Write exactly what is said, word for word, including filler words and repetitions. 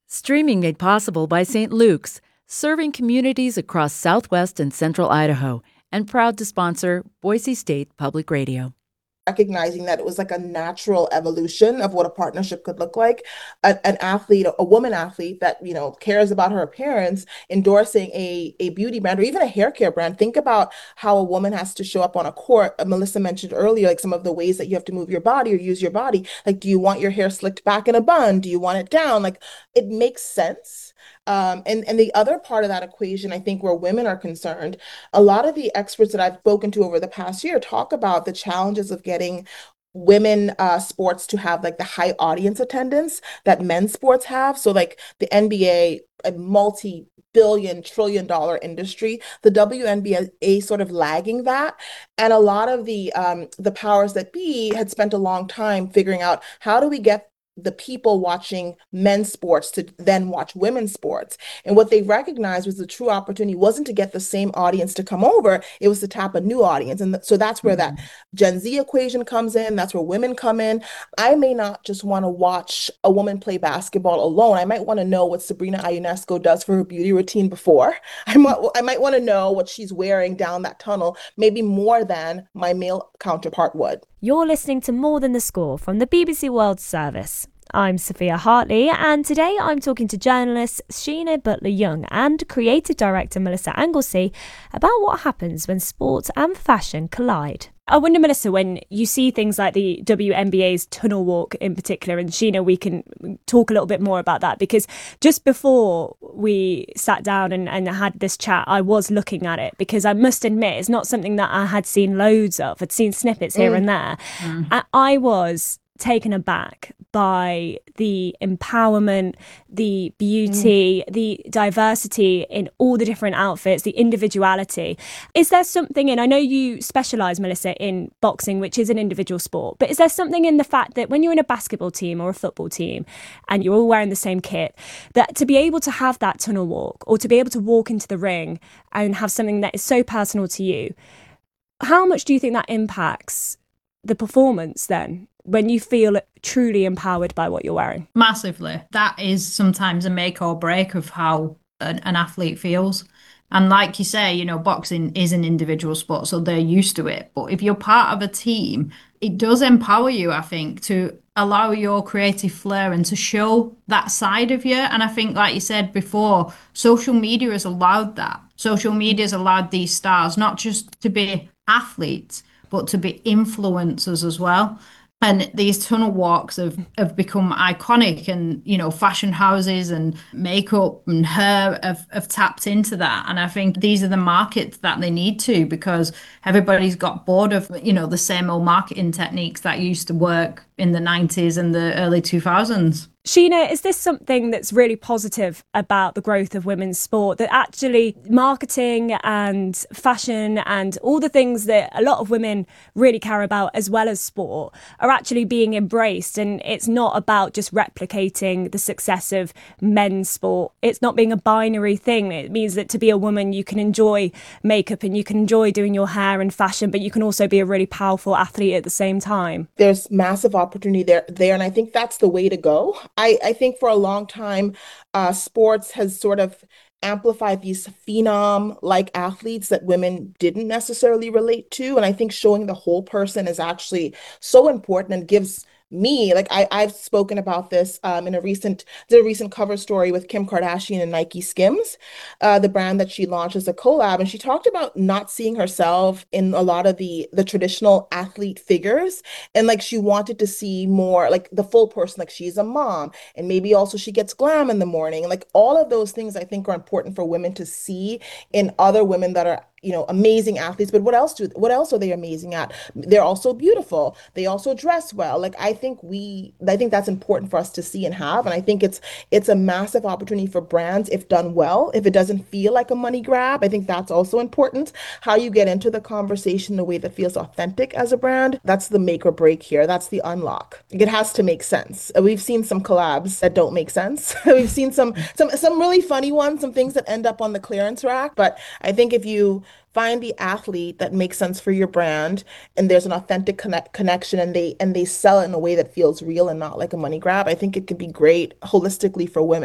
Streaming made possible by Saint Luke's, serving communities across Southwest and Central Idaho, and proud to sponsor Boise State Public Radio. Recognizing that it was like a natural evolution of what a partnership could look like. A, an athlete, a woman athlete that, you know, cares about her appearance, endorsing a, a beauty brand or even a hair care brand. Think about how a woman has to show up on a court. Uh, Melissa mentioned earlier, like some of the ways that you have to move your body or use your body. Like, do you want your hair slicked back in a bun? Do you want it down? Like, it makes sense. Um, and, and the other part of that equation, I think, where women are concerned, a lot of the experts that I've spoken to over the past year talk about the challenges of getting women uh, sports to have like the high audience attendance that men's sports have. So like the N B A, a multi-billion, trillion dollar industry, the W N B A sort of lagging that. And a lot of the um, the powers that be had spent a long time figuring out how do we get the people watching men's sports to then watch women's sports. And what they recognized was the true opportunity wasn't to get the same audience to come over, it was to tap a new audience. And th- so that's where that Gen Z equation comes in. That's where women come in. I may not just want to watch a woman play basketball alone. I might want to know what Sabrina Ionesco does for her beauty routine before. I might, I might want to know what she's wearing down that tunnel, maybe more than my male counterpart would. You're listening to More Than the Score from the B B C World Service. I'm Sophia Hartley, and today I'm talking to journalists Sheena Butler-Young and creative director Melissa Anglesey about what happens when sport and fashion collide. I wonder, Melissa, when you see things like the W N B A's tunnel walk in particular, and Sheena, we can talk a little bit more about that, because just before we sat down and, and had this chat, I was looking at it, because I must admit it's not something that I had seen loads of. I'd seen snippets here mm. and there. Mm. And I was taken aback by the empowerment, the beauty, mm. the diversity in all the different outfits, the individuality. Is there something in, I know you specialise, Melissa, in boxing, which is an individual sport, but is there something in the fact that when you're in a basketball team or a football team and you're all wearing the same kit, that to be able to have that tunnel walk or to be able to walk into the ring and have something that is so personal to you, how much do you think that impacts the performance then, when you feel truly empowered by what you're wearing? Massively. That is sometimes a make or break of how an, an athlete feels. And like you say, you know, boxing is an individual sport, so they're used to it. But if you're part of a team, it does empower you, I think, to allow your creative flair and to show that side of you. And I think, like you said before, social media has allowed that. Social media has allowed these stars not just to be athletes, but to be influencers as well. And these tunnel walks have, have become iconic, and, you know, fashion houses and makeup and hair have, have tapped into that. And I think these are the markets that they need to, because everybody's got bored of, you know, the same old marketing techniques that used to work in the nineties and the early two thousands. Sheena, is this something that's really positive about the growth of women's sport, that actually marketing and fashion and all the things that a lot of women really care about as well as sport are actually being embraced, and it's not about just replicating the success of men's sport? It's not being a binary thing. It means that to be a woman, you can enjoy makeup and you can enjoy doing your hair and fashion, but you can also be a really powerful athlete at the same time. There's massive opportunity there, there, and I think that's the way to go. I, I think for a long time, uh, sports has sort of amplified these phenom-like athletes that women didn't necessarily relate to. And I think showing the whole person is actually so important and gives me, like I, I've spoken about this um, in a recent, did a recent cover story with Kim Kardashian and Nike Skims, uh, the brand that she launched as a collab. And she talked about not seeing herself in a lot of the, the traditional athlete figures. And like, she wanted to see more like the full person, like she's a mom, and maybe also she gets glam in the morning. And like all of those things I think are important for women to see in other women that are, you know, amazing athletes. But what else do what else are they amazing at? They're also beautiful. They also dress well. Like I think we I think that's important for us to see and have. And I think it's it's a massive opportunity for brands if done well. If it doesn't feel like a money grab, I think that's also important. How you get into the conversation in a way that feels authentic as a brand, that's the make or break here. That's the unlock. It has to make sense. We've seen some collabs that don't make sense. We've seen some some some really funny ones, some things that end up on the clearance rack. But I think if you find the athlete that makes sense for your brand and there's an authentic connect connection and they and they sell it in a way that feels real and not like a money grab, I think it could be great holistically for women.